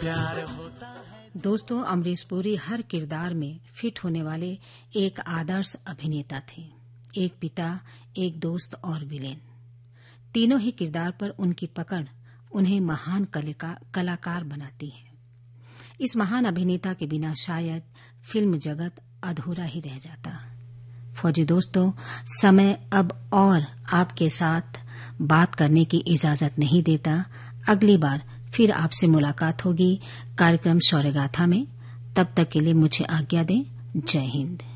प्यार होता है। दोस्तों, अमरीश पुरी हर किरदार में फिट होने वाले एक आदर्श अभिनेता थे। एक पिता, एक दोस्त और विलेन। तीनों ही किरदार पर उनकी पकड़ उन्हें महान कलाकार बनाती है। इस महान अभिनेता के बिना शायद फिल्म जगत अधूरा ही रह जाता। फौजी दोस्तों, समय अब और आपके साथ बात करने की इजाजत नहीं देता। अगली बार फिर आपसे मुलाकात होगी कार्यक्रम शौर्यगाथा में। तब तक के लिए मुझे आज्ञा दें। जय हिंद।